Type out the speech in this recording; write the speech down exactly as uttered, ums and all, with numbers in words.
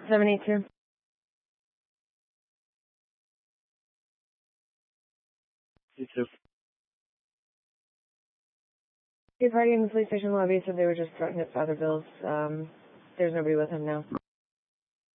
seven eight two. You too. Your party in the police station lobby said they were just threatening at Father Bill's. Um, there's nobody with him now.